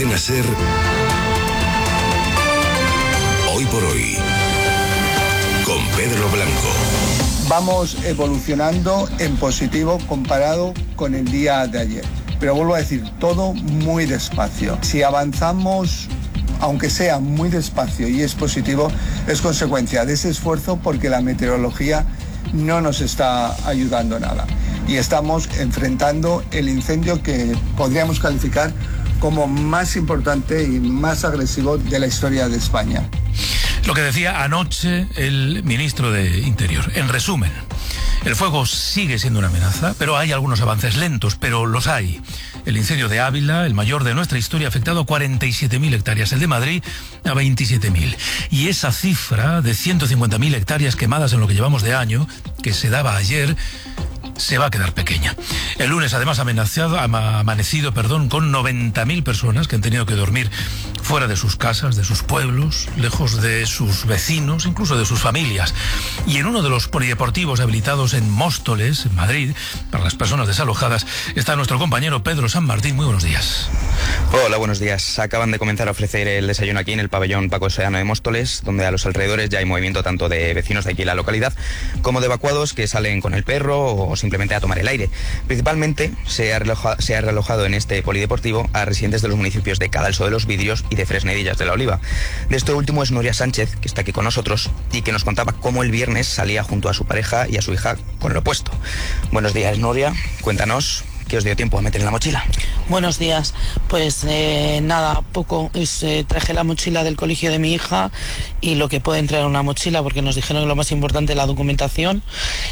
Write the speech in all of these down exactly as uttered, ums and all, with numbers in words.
Cadena SER, Hoy por Hoy, con Pedro Blanco. Vamos evolucionando en positivo comparado con el día de ayer. Pero vuelvo a decir, todo muy despacio. Si avanzamos, aunque sea muy despacio y es positivo, es consecuencia de ese esfuerzo porque la meteorología no nos está ayudando nada. Y estamos enfrentando el incendio que podríamos calificar como más importante y más agresivo de la historia de España. Lo que decía anoche el ministro de Interior. En resumen, el fuego sigue siendo una amenaza, pero hay algunos avances lentos, pero los hay. El incendio de Ávila, el mayor de nuestra historia, ha afectado a cuarenta y siete mil hectáreas, el de Madrid a veintisiete mil. Y esa cifra de ciento cincuenta mil hectáreas quemadas en lo que llevamos de año, que se daba ayer, se va a quedar pequeña. El lunes, además, ha amenazado, ha amanecido perdón, con noventa mil personas que han tenido que dormir fuera de sus casas, de sus pueblos, lejos de sus vecinos, incluso de sus familias. Y en uno de los polideportivos habilitados en Móstoles, en Madrid, para las personas desalojadas, está nuestro compañero Pedro San Martín. Muy buenos días. Hola, buenos días. Acaban de comenzar a ofrecer el desayuno aquí en el pabellón Paco Seano de Móstoles, donde a los alrededores ya hay movimiento tanto de vecinos de aquí en la localidad como de evacuados que salen con el perro o simplemente a tomar el aire. Principalmente se ha relojado, se ha relojado en este polideportivo a residentes de los municipios de Cadalso de los Vidrios y de Fresnedillas de la Oliva. De esto último es Nuria Sánchez, que está aquí con nosotros y que nos contaba cómo el viernes salía junto a su pareja y a su hija con lo puesto. Buenos días, Nuria. Cuéntanos, ¿qué os dio tiempo a meter en la mochila? Buenos días. Pues eh, nada, poco. Es, eh, traje la mochila del colegio de mi hija y lo que puede entrar en una mochila, porque nos dijeron que lo más importante es la documentación.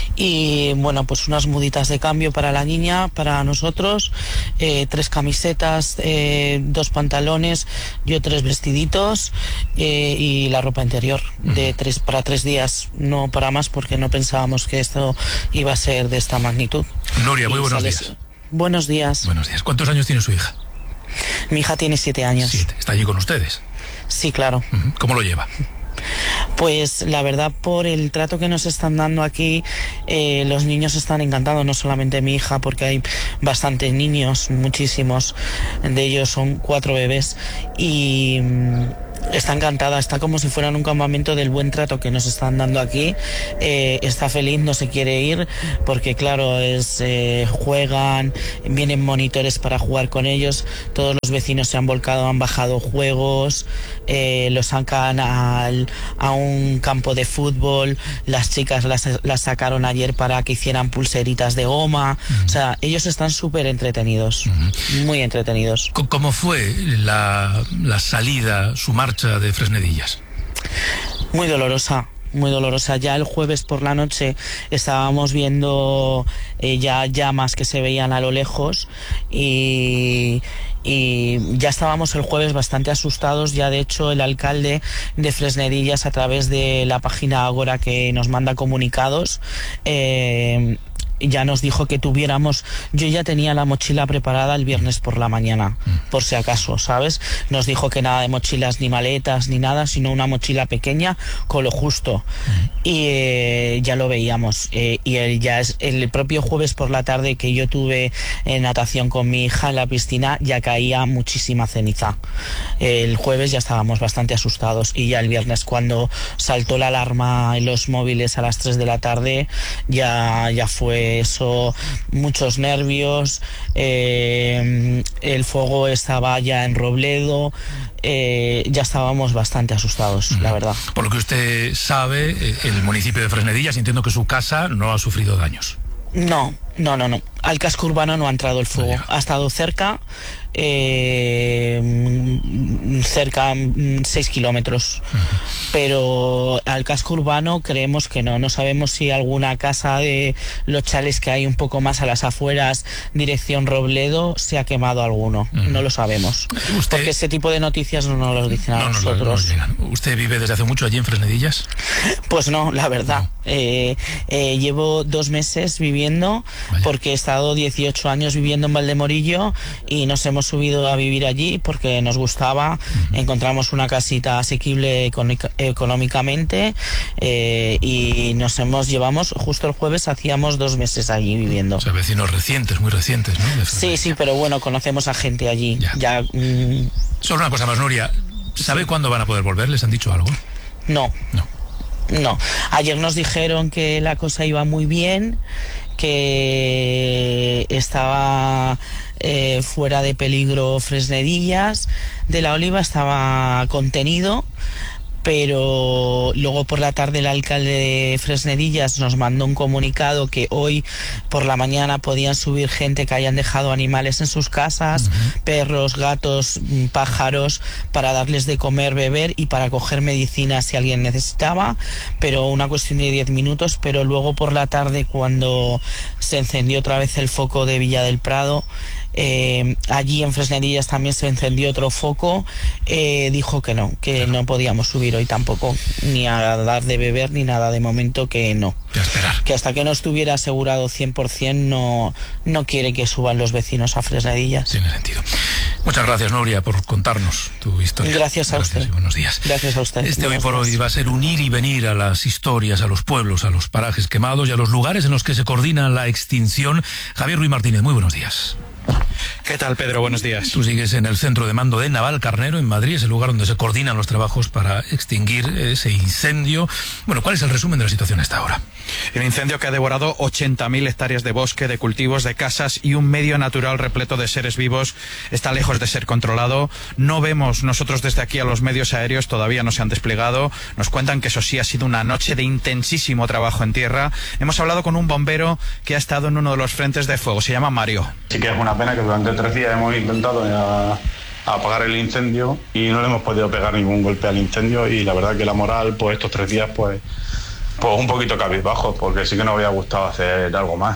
Y bueno, pues unas muditas de cambio para la niña, para nosotros, eh, tres camisetas, eh, dos pantalones, yo tres vestiditos eh, y la ropa interior de tres para tres días, no para más, porque no pensábamos que esto iba a ser de esta magnitud. Nuria, muy y buenos sales... días. Buenos días. Buenos días. ¿Cuántos años tiene su hija? Mi hija tiene siete años. Siete. ¿Está allí con ustedes? Sí, claro. ¿Cómo lo lleva? Pues la verdad, por el trato que nos están dando aquí, eh, los niños están encantados, no solamente mi hija, porque hay bastantes niños, muchísimos, de ellos son cuatro bebés, y está encantada, está como si fuera en un campamento del buen trato que nos están dando aquí. Eh, está feliz, no se quiere ir, porque claro, es eh, juegan, vienen monitores para jugar con ellos, todos los vecinos se han volcado, han bajado juegos, eh, los sacan al, a un campo de fútbol, las chicas las, las sacaron ayer para que hicieran pulseritas de goma. Uh-huh. O sea, ellos están súper entretenidos, uh-huh. muy entretenidos. ¿Cómo fue la, la salida, su marcha de Fresnedillas? Muy dolorosa. Muy dolorosa. Ya el jueves por la noche estábamos viendo eh, ya llamas que se veían a lo lejos y, y ya estábamos el jueves bastante asustados. Ya de hecho el alcalde de Fresnedillas, a través de la página Agora, que nos manda comunicados, eh, ya nos dijo que tuviéramos, yo ya tenía la mochila preparada el viernes por la mañana, por si acaso, ¿sabes? Nos dijo que nada de mochilas ni maletas ni nada, sino una mochila pequeña con lo justo. Y eh, ya lo veíamos. Eh, y el, ya es el propio jueves por la tarde que yo tuve en natación con mi hija en la piscina, ya caía muchísima ceniza. El jueves ya estábamos bastante asustados, y ya el viernes, cuando saltó la alarma en los móviles a las tres de la tarde, ya, ya fue eso, muchos nervios. Eh, el fuego estaba ya en Robledo, eh, ya estábamos bastante asustados, uh-huh. la verdad. Por lo que usted sabe, el municipio de Fresnedillas, entiendo que su casa no ha sufrido daños. No, no, no, no. Al casco urbano no ha entrado el fuego. Ha estado cerca, eh, cerca seis kilómetros. Uh-huh. Pero al casco urbano creemos que no. No sabemos si alguna casa de los chales que hay un poco más a las afueras, dirección Robledo, se ha quemado alguno. Uh-huh. No lo sabemos. ¿Usted... Porque ese tipo de noticias no nos lo dicen a no, nosotros. No, no, no ¿Usted vive desde hace mucho allí en Fresnedillas? Pues no, la verdad. No. Eh, eh, llevo dos meses viviendo Vaya. Porque he estado dieciocho años viviendo en Valdemorillo y nos hemos subido a vivir allí porque nos gustaba. Uh-huh. Encontramos una casita asequible económica, económicamente eh, y nos hemos, llevamos, justo el jueves hacíamos dos meses allí viviendo. O sea, vecinos recientes, muy recientes, ¿no? Sí, sí, pero bueno, conocemos a gente allí. Ya. ya mmm... Solo una cosa más, Nuria. ¿Sabe sí. cuándo van a poder volver? ¿Les han dicho algo? No. No. No. Ayer nos dijeron que la cosa iba muy bien, que estaba eh, fuera de peligro Fresnedillas, de la Oliva estaba contenido, pero luego por la tarde el alcalde de Fresnedillas nos mandó un comunicado que hoy por la mañana podían subir gente que hayan dejado animales en sus casas, uh-huh. perros, gatos, pájaros, para darles de comer, beber y para coger medicinas si alguien necesitaba, pero una cuestión de diez minutos, pero luego por la tarde cuando se encendió otra vez el foco de Villa del Prado, Eh, allí en Fresnedillas también se encendió otro foco, eh, dijo que no, que no podíamos subir hoy tampoco, ni a dar de beber ni nada, de momento que no. Que esperar. Que hasta que no estuviera asegurado cien por ciento no, no quiere que suban los vecinos a Fresnedillas. Tiene sentido. Muchas gracias, Nuria, por contarnos tu historia. Gracias a gracias usted. Y buenos días. Gracias a usted. Este hoy por hoy va a ser unir y venir a las historias, a los pueblos, a los parajes quemados y a los lugares en los que se coordina la extinción. Javier Ruiz Martínez, muy buenos días. ¿Qué tal, Pedro? Buenos días. Tú sigues en el centro de mando de Navalcarnero, en Madrid, es el lugar donde se coordinan los trabajos para extinguir ese incendio. Bueno, ¿cuál es el resumen de la situación hasta ahora? El incendio que ha devorado ochenta mil hectáreas de bosque, de cultivos, de casas y un medio natural repleto de seres vivos está lejos de ser controlado. No vemos nosotros desde aquí a los medios aéreos, todavía no se han desplegado. Nos cuentan que eso sí ha sido una noche de intensísimo trabajo en tierra. Hemos hablado con un bombero que ha estado en uno de los frentes de fuego, se llama Mario. Sí que es una pena que durante tres días hemos intentado a, a apagar el incendio y no le hemos podido pegar ningún golpe al incendio y la verdad que la moral pues estos tres días pues, pues un poquito cabizbajo porque sí que nos había gustado hacer algo más.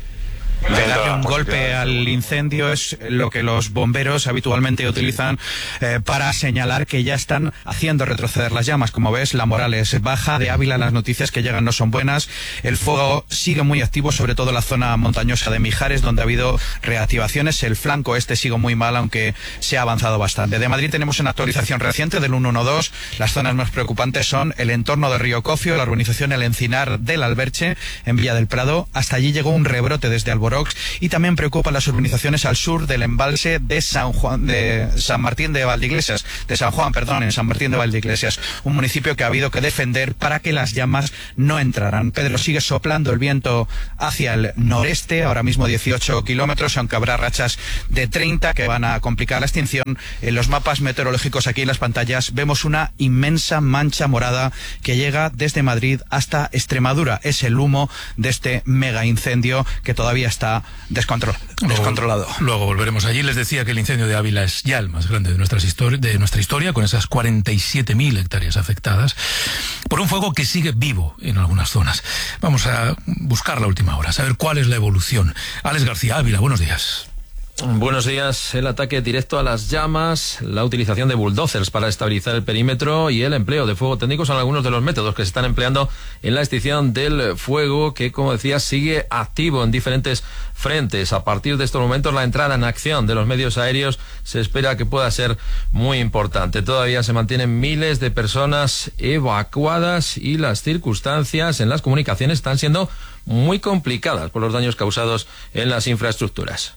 De darle un golpe al incendio es lo que los bomberos habitualmente utilizan eh, para señalar que ya están haciendo retroceder las llamas. Como ves, la moral es baja. De Ávila las noticias que llegan no son buenas. El fuego sigue muy activo, sobre todo en la zona montañosa de Mijares, donde ha habido reactivaciones. El flanco este sigue muy mal, aunque se ha avanzado bastante. De Madrid tenemos una actualización reciente del ciento doce. Las zonas más preocupantes son el entorno de Río Cofio, la urbanización El Encinar del Alberche, en Villa del Prado. Hasta allí llegó un rebrote desde Alborox. Y también preocupan las urbanizaciones al sur del embalse de San Juan, de San Martín de Valdeiglesias, de San Juan, perdón, en San Martín de Valdeiglesias, un municipio que ha habido que defender para que las llamas no entraran. Pedro, sigue soplando el viento hacia el noreste, ahora mismo dieciocho kilómetros, aunque habrá rachas de treinta que van a complicar la extinción. En los mapas meteorológicos aquí en las pantallas vemos una inmensa mancha morada que llega desde Madrid hasta Extremadura. Es el humo de este mega incendio que todavía está Descontrol, luego, descontrolado. Luego volveremos allí. Les decía que el incendio de Ávila es ya el más grande de, nuestras histori- de nuestra historia, con esas cuarenta y siete mil hectáreas afectadas por un fuego que sigue vivo en algunas zonas. Vamos a buscar la última hora, saber cuál es la evolución. Alex García, Ávila, buenos días. Buenos días. El ataque directo a las llamas, la utilización de bulldozers para estabilizar el perímetro y el empleo de fuego técnico son algunos de los métodos que se están empleando en la extinción del fuego que, como decía, sigue activo en diferentes frentes. A partir de estos momentos, la entrada en acción de los medios aéreos se espera que pueda ser muy importante. Todavía se mantienen miles de personas evacuadas y las circunstancias en las comunicaciones están siendo muy complicadas por los daños causados en las infraestructuras.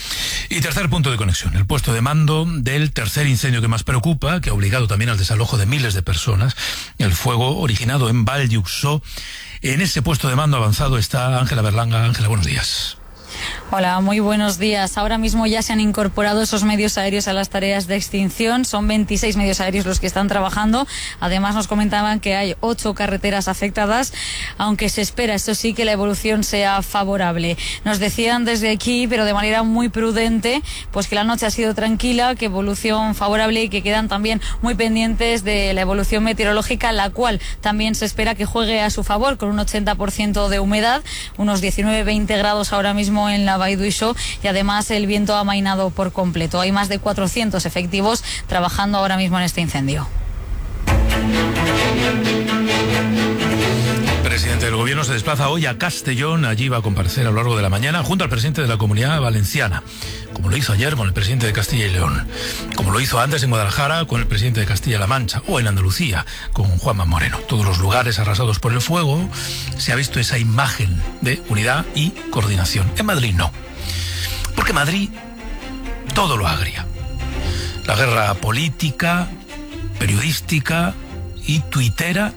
Y tercer punto de conexión, el puesto de mando del tercer incendio que más preocupa, que ha obligado también al desalojo de miles de personas, el fuego originado en Val d'Uixó. En ese puesto de mando avanzado está Ángela Berlanga. Ángela, buenos días. Hola, muy buenos días. Ahora mismo ya se han incorporado esos medios aéreos a las tareas de extinción. Son veintiséis medios aéreos los que están trabajando. Además nos comentaban que hay ocho carreteras afectadas, aunque se espera, esto sí, que la evolución sea favorable. Nos decían desde aquí, pero de manera muy prudente, pues que la noche ha sido tranquila, que evolución favorable y que quedan también muy pendientes de la evolución meteorológica, la cual también se espera que juegue a su favor, con un ochenta por ciento de humedad, unos diecinueve veinte grados ahora mismo en la Val d'Uixó, y además el viento ha amainado por completo. Hay más de cuatrocientos efectivos trabajando ahora mismo en este incendio. presidente del Gobierno se desplaza hoy a Castellón. Allí va a comparecer a lo largo de la mañana junto al presidente de la Comunidad Valenciana, como lo hizo ayer con el presidente de Castilla y León, como lo hizo antes en Guadalajara con el presidente de Castilla-La Mancha, o en Andalucía con Juanma Moreno. Todos los lugares arrasados por el fuego, se ha visto esa imagen de unidad y coordinación. En Madrid no, porque Madrid todo lo agria. La guerra política, periodística y tuitera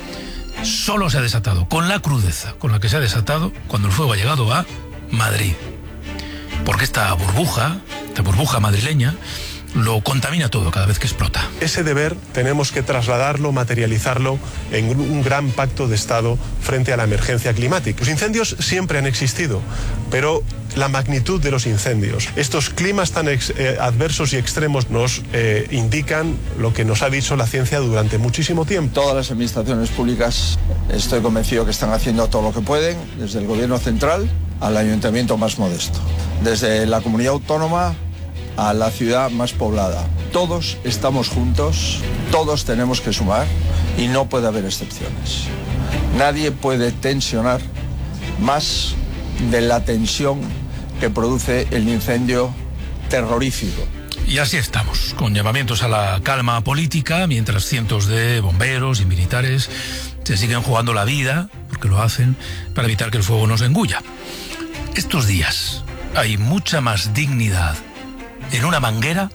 solo se ha desatado con la crudeza con la que se ha desatado cuando el fuego ha llegado a Madrid. Porque esta burbuja, esta burbuja madrileña, lo contamina todo cada vez que explota. Ese deber tenemos que trasladarlo, materializarlo en un gran pacto de Estado frente a la emergencia climática. Los incendios siempre han existido, pero la magnitud de los incendios, estos climas tan ex, eh, adversos y extremos nos eh, indican lo que nos ha dicho la ciencia durante muchísimo tiempo. Todas las administraciones públicas estoy convencido que están haciendo todo lo que pueden, desde el gobierno central al ayuntamiento más modesto, desde la comunidad autónoma a la ciudad más poblada. Todos estamos juntos, todos tenemos que sumar y no puede haber excepciones. Nadie puede tensionar más de la tensión que produce el incendio terrorífico. Y así estamos, con llamamientos a la calma política, mientras cientos de bomberos y militares se siguen jugando la vida, porque lo hacen, para evitar que el fuego nos engulla. Estos días hay mucha más dignidad en una manguera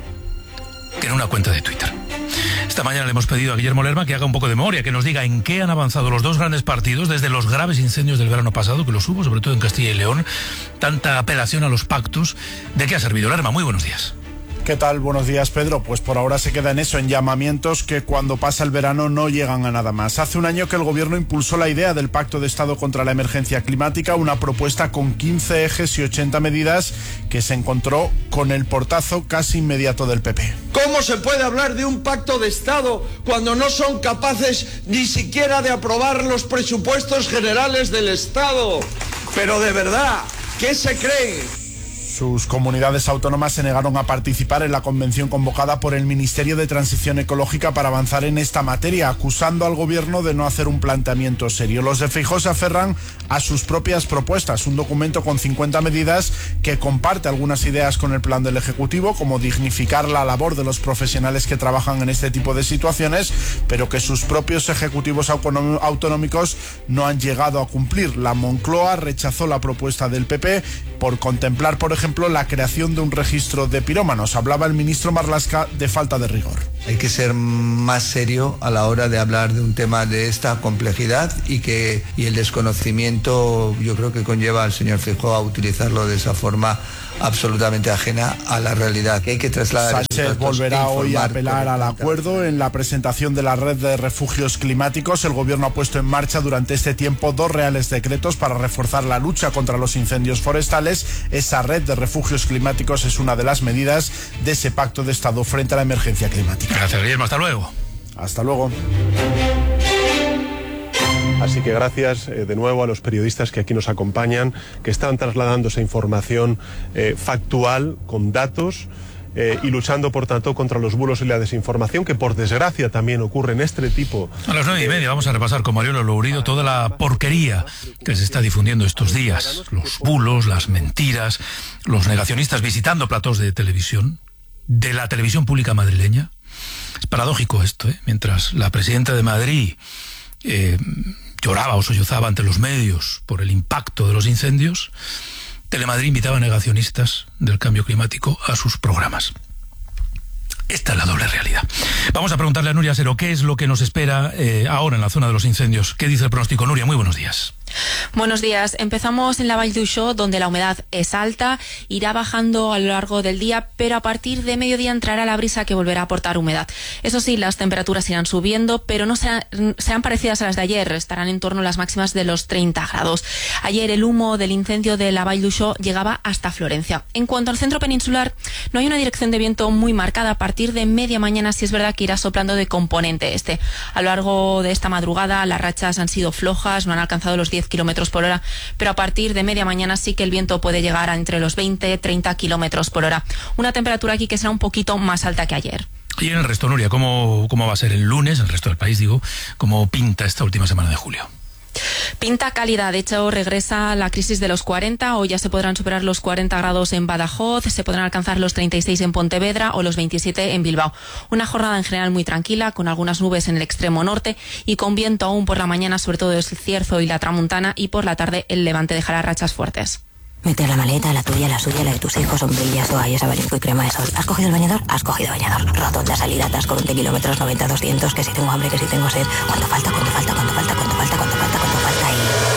que en una cuenta de Twitter. Esta mañana le hemos pedido a Guillermo Lerma que haga un poco de memoria, que nos diga en qué han avanzado los dos grandes partidos desde los graves incendios del verano pasado, que los hubo, sobre todo en Castilla y León, tanta apelación a los pactos. ¿De qué ha servido, Lerma? Muy buenos días. ¿Qué tal? Buenos días, Pedro. Pues por ahora se queda en eso, en llamamientos que cuando pasa el verano no llegan a nada más. Hace un año que el Gobierno impulsó la idea del Pacto de Estado contra la Emergencia Climática, una propuesta con quince ejes y ochenta medidas que se encontró con el portazo casi inmediato del P P. ¿Cómo se puede hablar de un pacto de Estado cuando no son capaces ni siquiera de aprobar los presupuestos generales del Estado? Pero de verdad, ¿qué se creen? Sus comunidades autónomas se negaron a participar en la convención convocada por el Ministerio de Transición Ecológica para avanzar en esta materia, acusando al Gobierno de no hacer un planteamiento serio. Los de Feijóo se aferran a sus propias propuestas, un documento con cincuenta medidas que comparte algunas ideas con el plan del Ejecutivo, como dignificar la labor de los profesionales que trabajan en este tipo de situaciones, pero que sus propios ejecutivos autonómicos no han llegado a cumplir. La Moncloa rechazó la propuesta del P P por contemplar, por ejemplo, la creación de un registro de pirómanos. Hablaba el ministro Marlaska de falta de rigor. Hay que ser más serio a la hora de hablar de un tema de esta complejidad y que y el desconocimiento yo creo que conlleva al señor Feijóo a utilizarlo de esa forma absolutamente ajena a la realidad. Que hay que trasladar. Sánchez volverá hoy a apelar al acuerdo. En la presentación de la red de refugios climáticos, el Gobierno ha puesto en marcha durante este tiempo dos reales decretos para reforzar la lucha contra los incendios forestales. Esa red de refugios climáticos es una de las medidas de ese pacto de Estado frente a la emergencia climática. Gracias, Guillermo. Hasta luego. Hasta luego. Así que gracias eh, de nuevo a los periodistas que aquí nos acompañan, que están trasladando esa información eh, factual, con datos, eh, y luchando, por tanto, contra los bulos y la desinformación, que por desgracia también ocurre en este tipo. A las nueve y media vamos a repasar con Mariolo Lourido toda la porquería que se está difundiendo estos días. Los bulos, las mentiras, los negacionistas visitando platós de televisión, de la televisión pública madrileña. Es paradójico esto, ¿eh? Mientras la presidenta de Madrid eh, lloraba o sollozaba ante los medios por el impacto de los incendios, Telemadrid invitaba a negacionistas del cambio climático a sus programas. Esta es la doble realidad. Vamos a preguntarle a Nuria Sero qué es lo que nos espera eh, ahora en la zona de los incendios. ¿Qué dice el pronóstico? Nuria, muy buenos días. Buenos días. Empezamos en la Vall d'Uixó, donde la humedad es alta, irá bajando a lo largo del día, pero a partir de mediodía entrará la brisa que volverá a aportar humedad. Eso sí, las temperaturas irán subiendo, pero no serán, serán parecidas a las de ayer, estarán en torno a las máximas de los treinta grados. Ayer el humo del incendio de la Vall d'Uixó llegaba hasta Florencia. En cuanto al centro peninsular, no hay una dirección de viento muy marcada. A partir de media mañana sí es verdad que irá soplando de componente este. A lo largo de esta madrugada las rachas han sido flojas, no han alcanzado los diez kilómetros por hora, pero a partir de media mañana sí que el viento puede llegar a entre los veinte y treinta kilómetros por hora. Una temperatura aquí que será un poquito más alta que ayer. Y en el resto, Nuria, ¿cómo, cómo va a ser el lunes, el resto del país, digo, cómo pinta esta última semana de julio? Pinta cálida, de hecho regresa la crisis de los cuarenta, hoy ya se podrán superar los cuarenta grados en Badajoz, se podrán alcanzar los treinta y seis en Pontevedra o los veintisiete en Bilbao. Una jornada en general muy tranquila, con algunas nubes en el extremo norte y con viento aún por la mañana, sobre todo el Cierzo y la Tramuntana, y por la tarde el Levante dejará rachas fuertes. Meter la maleta, la tuya, la suya, la de tus hijos, sombrillas, toallas, abanico y crema de sol. ¿Has cogido el bañador? Has cogido bañador. Rotonda, salida, atasco, veinte kilómetros, noventa, doscientos, que si tengo hambre, que si tengo sed. ¿Cuánto falta, cuánto falta, cuánto falta, cuánto falta, cuánto falta, cuánto falta?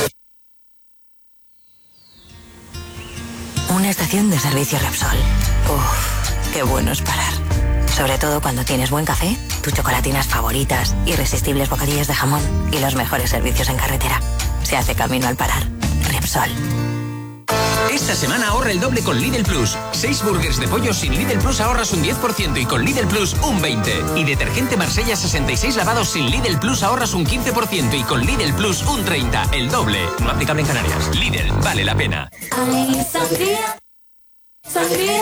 Y... una estación de servicio Repsol. Uff, qué bueno es parar. Sobre todo cuando tienes buen café, tus chocolatinas favoritas, irresistibles bocadillos de jamón y los mejores servicios en carretera. Se hace camino al parar. Repsol. Esta semana ahorra el doble con Lidl Plus. seis burgers de pollo sin Lidl Plus ahorras un diez por ciento y con Lidl Plus un veinte por ciento. Y detergente Marsella sesenta y seis lavados sin Lidl Plus ahorras un quince por ciento y con Lidl Plus un treinta por ciento. El doble. No aplicable en Canarias. Lidl, vale la pena.